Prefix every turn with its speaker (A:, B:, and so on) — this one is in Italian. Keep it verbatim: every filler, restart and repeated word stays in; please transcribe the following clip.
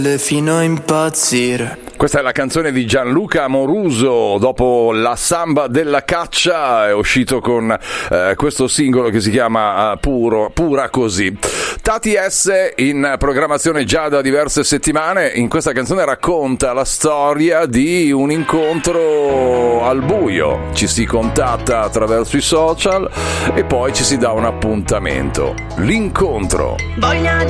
A: fino a impazzire.
B: Questa è la canzone di Gianluca Amoruso. Dopo la samba della caccia è uscito con eh, questo singolo che si chiama uh, Puro, Pura Così. Tati S in programmazione già da diverse settimane. In questa canzone racconta la storia di un incontro al buio. Ci si contatta attraverso i social e poi ci si dà un appuntamento. L'incontro.
C: Voglia di